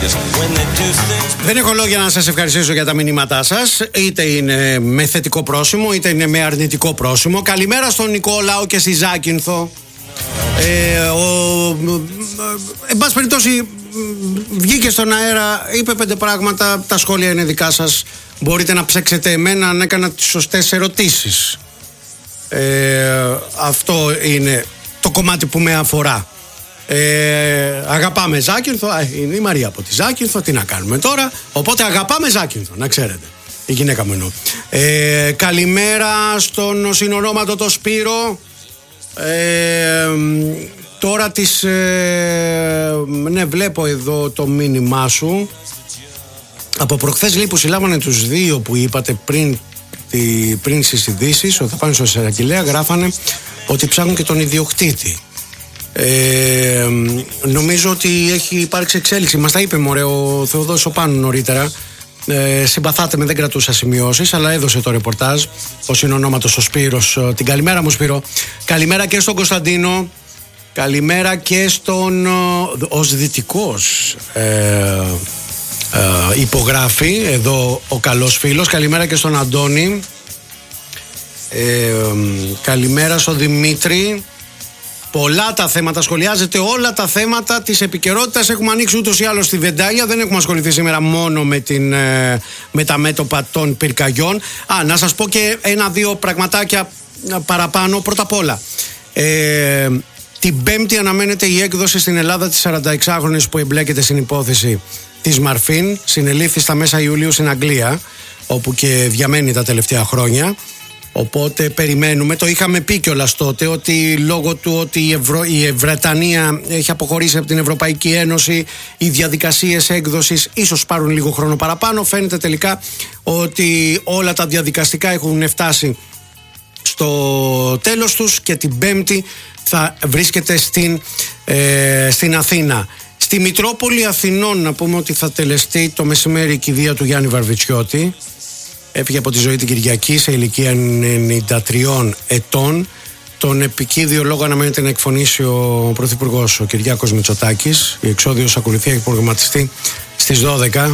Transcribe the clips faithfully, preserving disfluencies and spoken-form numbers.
Δεν έχω λόγια να σας ευχαριστήσω για τα μηνύματά σας. Είτε είναι με θετικό πρόσημο, είτε είναι με αρνητικό πρόσημο. Καλημέρα στον Νικόλαο και στη Ζάκυνθο. Ε, ο, εν πάση περιπτώσει, βγήκε στον αέρα, είπε πέντε πράγματα. Τα σχόλια είναι δικά σας. Μπορείτε να ψέξετε εμένα αν έκανα τις σωστές ερωτήσεις. Ε, αυτό είναι το κομμάτι που με αφορά. Ε, αγαπάμε Ζάκυνθο. Α, είναι η Μαρία από τη Ζάκυνθο. Τι να κάνουμε τώρα. Οπότε αγαπάμε Ζάκυνθο, να ξέρετε. Η γυναίκα μου εννοώ. Ε, καλημέρα στον συνονόματο το Σπύρο. Ε, τώρα τις ε, ναι, βλέπω εδώ το μήνυμά σου. Από προχθές λέει που συλλάβανε τους δύο που είπατε πριν, τη, πριν στις ειδήσεις ότι θα πάνε στο εισαγγελέα, γράφανε ότι ψάχνουν και τον ιδιοκτήτη. Ε, νομίζω ότι έχει υπάρξει εξέλιξη. Μας τα είπε μωρέ ο Θεοδόσης ο Πάνου νωρίτερα. ε, Συμπαθάτε με, δεν κρατούσα σημειώσεις, αλλά έδωσε το ρεπορτάζ ο συνονόματος ο Σπύρος. Την καλημέρα μου Σπύρο. Καλημέρα και στον Κωνσταντίνο. Καλημέρα και στον ως δυτικός ε, ε, υπογράφει εδώ ο καλός φίλος. Καλημέρα και στον Αντώνη. ε, Καλημέρα στον Δημήτρη. Πολλά τα θέματα, σχολιάζετε όλα τα θέματα της επικαιρότητας. Έχουμε ανοίξει ούτως ή άλλως τη βεντάλια. Δεν έχουμε ασχοληθεί σήμερα μόνο με, την, με τα μέτωπα των πυρκαγιών. Α, να σας πω και ένα-δύο πραγματάκια παραπάνω. Πρώτα απ' όλα, ε, την Πέμπτη αναμένεται η έκδοση στην Ελλάδα της σαρανταεξάχρονης που εμπλέκεται στην υπόθεση της Μαρφίν. Συνελήφθη στα μέσα Ιουλίου στην Αγγλία, όπου και διαμένει τα τελευταία χρόνια. Οπότε περιμένουμε, το είχαμε πει κιόλας τότε, ότι λόγω του ότι η, Ευρω... η Βρετανία έχει αποχωρήσει από την Ευρωπαϊκή Ένωση, οι διαδικασίες έκδοσης ίσως πάρουν λίγο χρόνο παραπάνω. Φαίνεται τελικά ότι όλα τα διαδικαστικά έχουν φτάσει στο τέλος τους και την Πέμπτη θα βρίσκεται στην, ε, στην Αθήνα. Στη Μητρόπολη Αθηνών να πούμε ότι θα τελεστεί το μεσημέρι η κηδεία του Γιάννη Βαρβιτσιώτη. Έφυγε από τη ζωή την Κυριακή σε ηλικία ενενήντα τριών ετών. Τον επικίδιο λόγο αναμένεται να εκφωνήσει ο Πρωθυπουργός, ο Κυριάκος Μητσοτάκης. Η εξόδιος ακολουθεί, έχει προγραμματιστεί στις δώδεκα.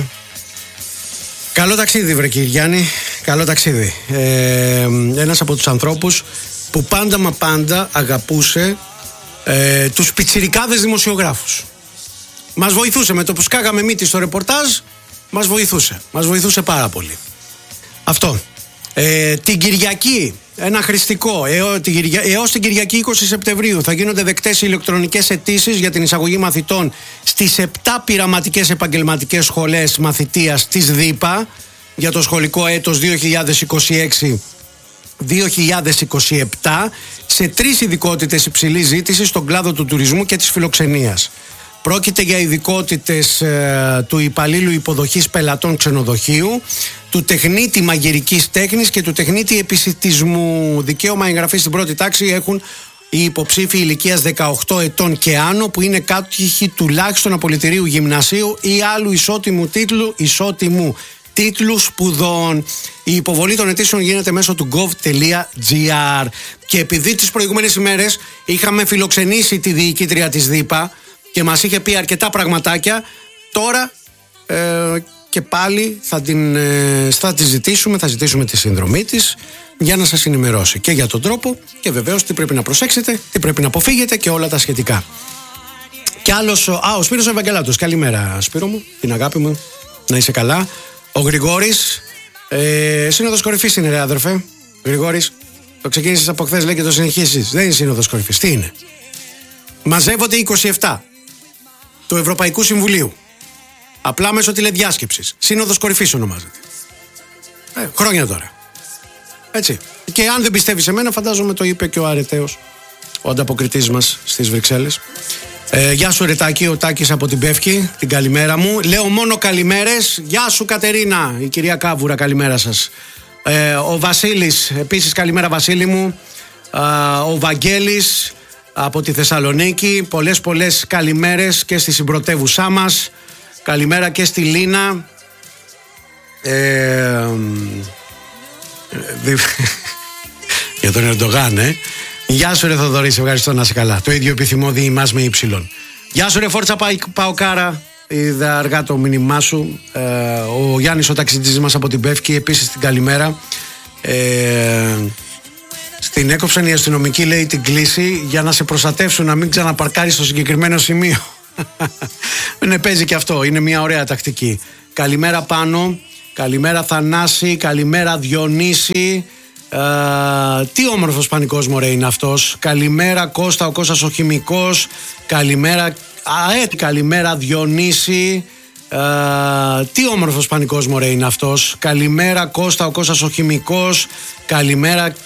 Καλό ταξίδι βρε κύριε Γιάννη, καλό ταξίδι. Ε, ένας από τους ανθρώπους που πάντα μα πάντα αγαπούσε ε, τους πιτσιρικάδες δημοσιογράφους. Μας βοηθούσε με το που σκάγαμε μύτη στο ρεπορτάζ, μας βοηθούσε, μας βοηθούσε πάρα πολύ. Αυτό. Ε, την Κυριακή, ένα χρηστικό, έως την, Κυρια... έως την Κυριακή είκοσι Σεπτεμβρίου θα γίνονται δεκτές οι ηλεκτρονικές αιτήσεις για την εισαγωγή μαθητών στις επτά πειραματικές επαγγελματικές σχολές μαθητείας της ΔΥΠΑ για το σχολικό έτος δύο χιλιάδες είκοσι έξι δύο χιλιάδες είκοσι επτά σε τρεις ειδικότητες υψηλής ζήτησης στον κλάδο του τουρισμού και της φιλοξενίας. Πρόκειται για ειδικότητες ε, του υπαλλήλου υποδοχής πελατών ξενοδοχείου, του τεχνίτη μαγειρικής τέχνης και του τεχνίτη επισιτισμού. Δικαίωμα εγγραφής στην πρώτη τάξη έχουν οι υποψήφοι ηλικίας δεκαοκτώ ετών και άνω που είναι κάτοχοι τουλάχιστον απολυτηρίου γυμνασίου ή άλλου ισότιμου τίτλου, ισότιμου τίτλου σπουδών. Η υποβολή των αιτήσεων γίνεται μέσω του gov.gr. Και επειδή τις προηγούμενες ημέρες είχαμε φιλοξενήσει τη διοικήτρια της ΔΥΠΑ και μας είχε πει αρκετά πραγματάκια, τώρα ε, και πάλι θα την, ε, θα τη ζητήσουμε, θα ζητήσουμε τη συνδρομή της για να σας ενημερώσει και για τον τρόπο και βεβαίως τι πρέπει να προσέξετε, τι πρέπει να αποφύγετε και όλα τα σχετικά. Και άλλος, α, ο Σπύρος Ευαγγελάτος. Καλημέρα Σπύρο μου, την αγάπη μου, να είσαι καλά. Ο Γρηγόρης, ε, σύνοδος κορυφής είναι ρε αδερφέ. Γρηγόρης, το ξεκίνησες από χθες λέει και το συνεχίσεις. Δεν είναι σύνοδος κορυφής, τι είναι? Μαζεύονται είκοσι επτά του Ευρωπαϊκού Συμβουλίου. Απλά μέσω τηλεδιάσκεψης. Σύνοδος κορυφής ονομάζεται. Ε, χρόνια τώρα. Έτσι. Και αν δεν πιστεύει σε μένα, φαντάζομαι το είπε και ο αρεταίος, ο ανταποκριτής μας στις Βρυξέλλες. Ε, γεια σου Ρετάκη, ο Τάκης από την Πεύκη. Την καλημέρα μου. Λέω μόνο καλημέρες. Γεια σου Κατερίνα, η κυρία Κάβουρα, καλημέρα σας. Ε, ο Βασίλης, επίσης καλημέρα Βασίλη μου. Ε, ο Βαγγέλης από τη Θεσσαλονίκη. Πολλές πολλές καλημέρες και στη συμπρωτεύουσά μας. Καλημέρα και στη Λίνα. Ε, για τον Ερντογάν, ε. Γεια σου ρε Θοδωρή, σε ευχαριστώ, να είσαι καλά. Το ίδιο επιθυμώ διημάς με ύψιλον. Γεια σου ρε Φόρτσα Παοκάρα. είδα αργά το μήνυμά σου. ε, Ο Γιάννης ο ταξιτζής μας από την Πεύκη, επίσης την καλημέρα. ε, Στην έκοψαν οι αστυνομικοί, λέει, την κλίση για να σε προστατεύσουν να μην ξαναπαρκάρεις στο συγκεκριμένο σημείο. Ναι, παίζει και αυτό, είναι μια ωραία τακτική. Καλημέρα Πάνο, καλημέρα Θανάση, καλημέρα Διονύση. Ε, τι όμορφος πανικός μωρέ είναι αυτός. Καλημέρα Κώστα, ο Κώστας ο χημικός. Καλημέρα ΑΕΤ, καλημέρα Διονύση. Ε, τι όμορφος πανικός μωρέ είναι αυτός. Καλημέρα Κώστα, ο Κώστας ο χημικός. Καλημέρα